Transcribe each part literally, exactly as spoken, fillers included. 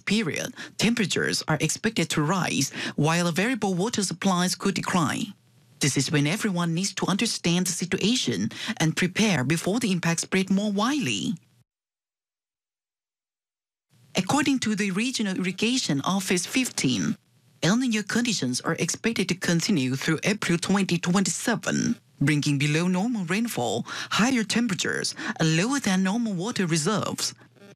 period, temperatures are expected to rise, while variable water supplies could decline. This is when everyone needs to understand the situation and prepare before the impact spread more widely. According to the Regional Irrigation Office fifteen, El Niño conditions are expected to continue through April twenty twenty-seven, bringing below normal rainfall, higher temperatures, and lower than normal water reserves.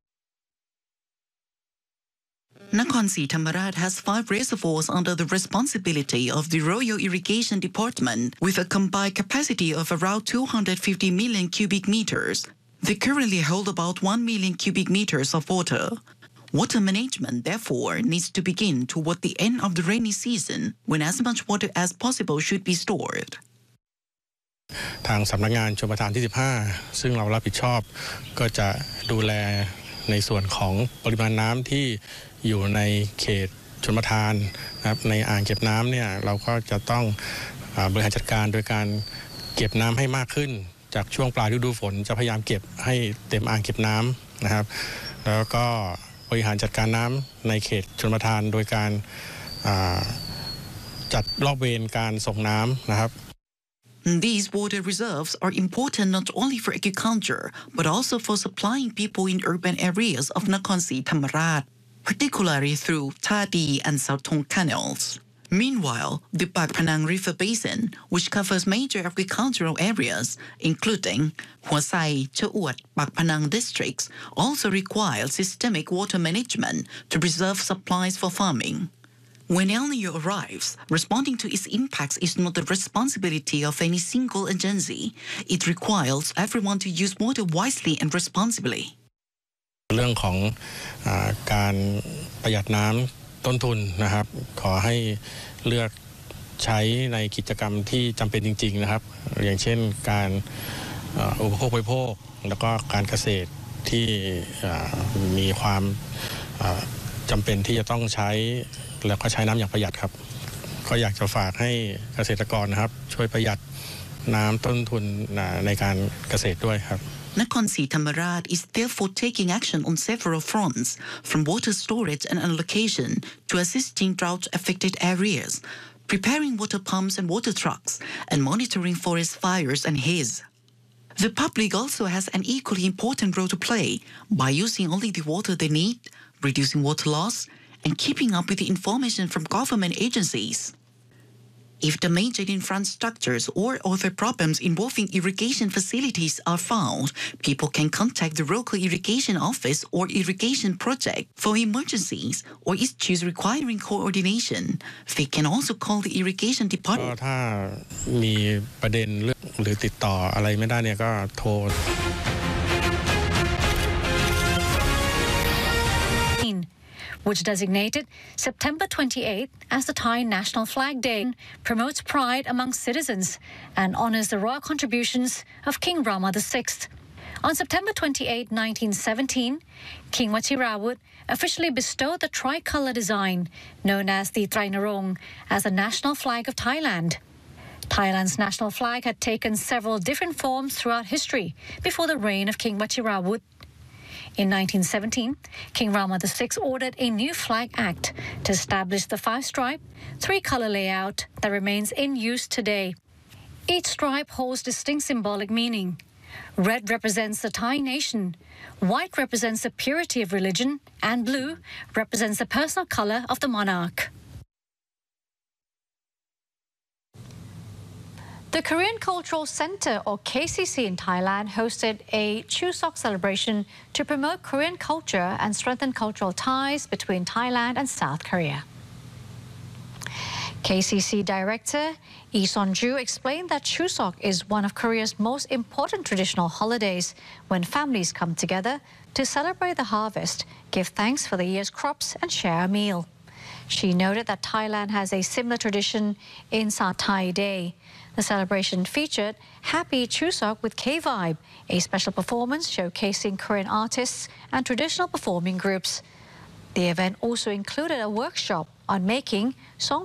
Nakhon Si Thammarat has five reservoirs under the responsibility of the Royal Irrigation Department with a combined capacity of around two hundred fifty million cubic meters. They currently hold about one million cubic meters of water. Water management, therefore, needs to begin toward the end of the rainy season, when as much water as possible should be stored. ทางสำนักงานชลประทานที่สิบห้าซึ่งเรารับผิดชอบก็จะดูแลในส่วนของปริมาณน้ำที่อยู่ในเขตชลประทานนะครับในอ่างเก็บน้ำเนี่ยเราก็จะต้องบริหารจัดการโดยการเก็บน้ำให้มากขึ้นจากช่วงปลายฤดูฝนจะพยายามเก็บให้เต็มอ่างเก็บน้ำนะครับแล้วก็บริหารจัดการน้ำในเขตชลประทานโดยการจัดรอบเวรการส่งน้ำนะครับ These water reserves are important not only for agriculture but also for supplying people in urban areas of Nakhon Si Thammarat, particularly through Tha Di and Sao Thong canals. Meanwhile, the Pak Phanang River Basin, which covers major agricultural areas, including Hua Sai, Cheu Uat, Pak Phanang districts, also requires systemic water management to preserve supplies for farming. When El Niño arrives, responding to its impacts is not the responsibility of any single agency. It requires everyone to use water wisely and responsibly. เรื่องของการประหยัดน้ำต้นทุนนะครับขอให้เลือกใช้ในกิจกรรมที่จำเป็นจริงๆนะครับอย่างเช่นการอุปโภคบริโภคแล้วก็การเกษตรที่มีความจำเป็นที่จะต้องใช้แล้วก็ใช้น้ำอย่างประหยัดครับก็อยากจะฝากให้เกษตรกรนะครับช่วยประหยัดน้ำต้นทุนในการเกษตรด้วยครับ Nakhon Si Thammarat is therefore taking action on several fronts, from water storage and allocation to assisting drought-affected areas, preparing water pumps and water trucks, and monitoring forest fires and haze. The public also has an equally important role to play by using only the water they need, reducing water loss, and keeping up with the information from government agencies. If the major infrastructures or other problems involving irrigation facilities are found, people can contact the local irrigation office or irrigation project for emergencies or issues requiring coordination. They can also call the irrigation department. ถ้ามีประเด็นเรื่องหรือติดต่ออะไรไม่ได้เนี่ยก็โทร which designated September twenty-eighth as the Thai National Flag Day, promotes pride among citizens and honors the royal contributions of King Rama the sixth. On September twenty-eighth, nineteen seventeen, King Wachirawut officially bestowed the tricolour design, known as the Trainarong, as the national flag of Thailand. Thailand's national flag had taken several different forms throughout history before the reign of King Wachirawut. In nineteen seventeen, King Rama the sixth ordered a new flag act to establish the five-stripe, three-color layout that remains in use today. Each stripe holds distinct symbolic meaning. Red represents the Thai nation, white represents the purity of religion, and blue represents the personal color of the monarch. The Korean Cultural Center, or K C C in Thailand, hosted a Chuseok celebration to promote Korean culture and strengthen cultural ties between Thailand and South Korea. K C C Director Lee Son-ju explained that Chuseok is one of Korea's most important traditional holidays when families come together to celebrate the harvest, give thanks for the year's crops, and share a meal. She noted that Thailand has a similar tradition in Sathai Day. The celebration featured Happy Chuseok with K-Vibe, a special performance showcasing Korean artists and traditional performing groups. The event also included a workshop on making song